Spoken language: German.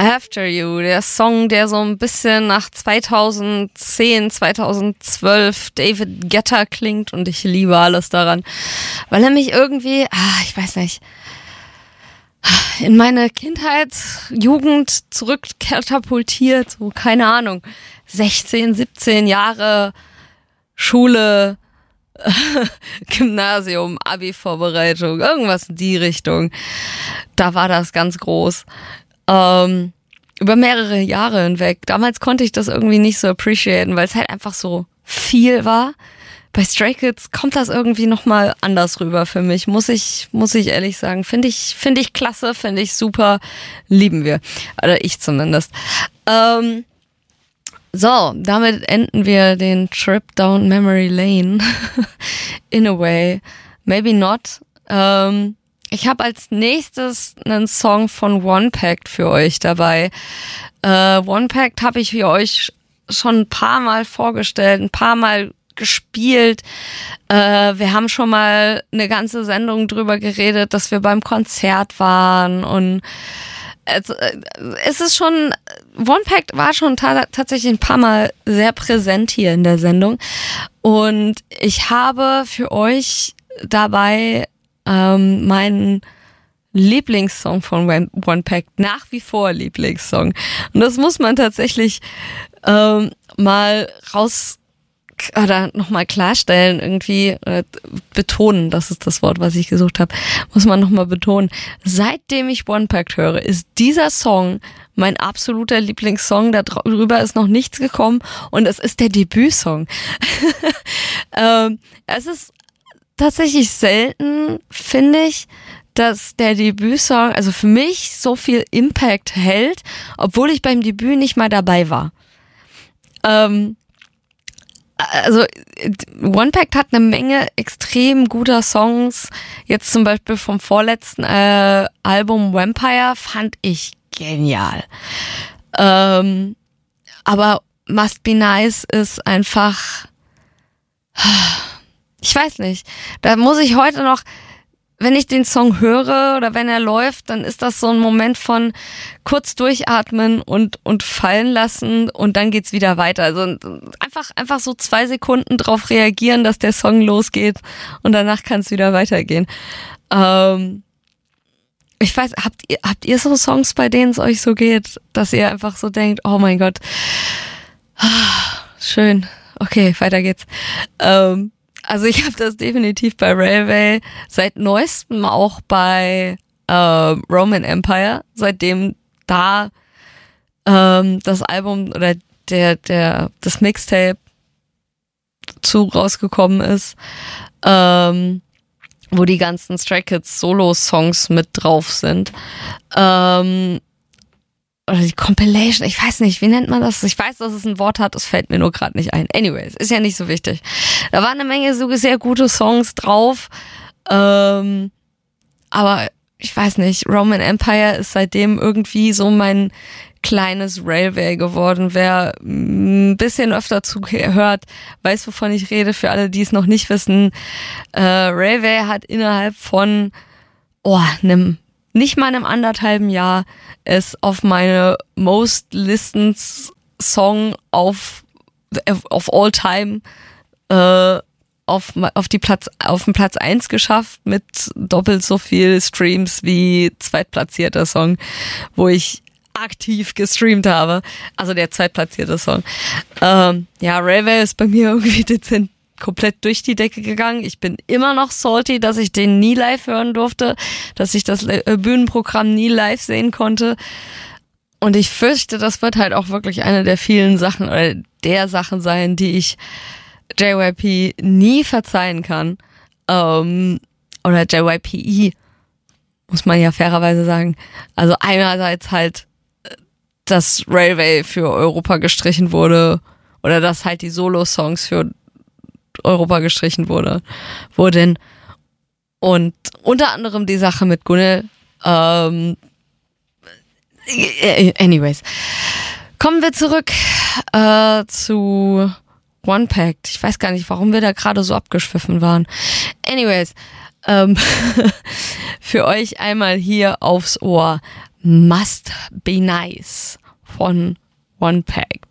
After You, der Song, der so ein bisschen nach 2010, 2012 David Guetta klingt und ich liebe alles daran, weil er mich irgendwie, ich weiß nicht, in meine Kindheit, Jugend zurückkatapultiert, so keine Ahnung, 16, 17 Jahre Schule, Gymnasium, Abi-Vorbereitung, irgendwas in die Richtung. Da war das ganz groß. Über mehrere Jahre hinweg. Damals konnte ich das irgendwie nicht so appreciaten, weil es halt einfach so viel war. Bei Stray Kids kommt das irgendwie nochmal anders rüber für mich, muss ich ehrlich sagen. Finde ich klasse, finde ich super, lieben wir. Oder ich zumindest. So, damit enden wir den Trip down Memory Lane. In a way. Maybe not. Ich habe als nächstes einen Song von One Pact für euch dabei. One Pact habe ich für euch schon ein paar Mal vorgestellt, ein paar Mal gespielt. Wir haben schon mal eine ganze Sendung drüber geredet, dass wir beim Konzert waren und es ist schon, One Pact war schon tatsächlich ein paar Mal sehr präsent hier in der Sendung und ich habe für euch dabei meinen Lieblingssong von One Pact, nach wie vor Lieblingssong. Und das muss man tatsächlich mal nochmal klarstellen, irgendwie betonen, das ist das Wort, was ich gesucht habe, muss man nochmal betonen. Seitdem ich One Pact höre, ist dieser Song mein absoluter Lieblingssong, darüber ist noch nichts gekommen und es ist der Debütsong. Es ist tatsächlich selten, finde ich, dass der Debütsong, also für mich, so viel Impact hält, obwohl ich beim Debüt nicht mal dabei war. Also One Pact hat eine Menge extrem guter Songs. Jetzt zum Beispiel vom vorletzten Album Vampire fand ich genial. Aber Must Be Nice ist einfach, ich weiß nicht, da muss ich heute noch, wenn ich den Song höre oder wenn er läuft, dann ist das so ein Moment von kurz durchatmen und fallen lassen und dann geht's wieder weiter. Also einfach so 2 Sekunden drauf reagieren, dass der Song losgeht und danach kann es wieder weitergehen. Ich weiß, habt ihr so Songs, bei denen es euch so geht, dass ihr einfach so denkt, oh mein Gott, schön, okay, weiter geht's. Also ich habe das definitiv bei Railway, seit neuestem auch bei Roman Empire, seitdem da das Album oder das Mixtape rausgekommen ist, wo die ganzen Stray Kids Solo-Songs mit drauf sind. Oder die Compilation, ich weiß nicht, wie nennt man das? Ich weiß, dass es ein Wort hat, es fällt mir nur gerade nicht ein. Anyways, ist ja nicht so wichtig. Da waren eine Menge so sehr gute Songs drauf, aber ich weiß nicht, Roman Empire ist seitdem irgendwie so mein kleines Railway geworden. Wer ein bisschen öfter zuhört, weiß, wovon ich rede. Für alle, die es noch nicht wissen, Railway hat innerhalb von nicht mal einem 1,5 Jahr es auf meine Most Listened Song of all time auf den Platz 1 geschafft mit doppelt so viel Streams wie zweitplatzierter Song, wo ich aktiv gestreamt habe. Also der zweitplatzierte Song. Railway ist bei mir irgendwie dezent komplett durch die Decke gegangen. Ich bin immer noch salty, dass ich den nie live hören durfte, dass ich das Bühnenprogramm nie live sehen konnte. Und ich fürchte, das wird halt auch wirklich eine der vielen Sachen oder der Sachen sein, die ich JYP nie verzeihen kann. Oder JYPE, muss man ja fairerweise sagen. Also einerseits halt, dass Railway für Europa gestrichen wurde oder dass halt die Solo-Songs für Europa gestrichen wurden. Und unter anderem die Sache mit Gunnel. Anyways. Kommen wir zurück zu One Pact. Ich weiß gar nicht, warum wir da gerade so abgeschwiffen waren. Anyways. Für euch einmal hier aufs Ohr. Must Be Nice von One Pact.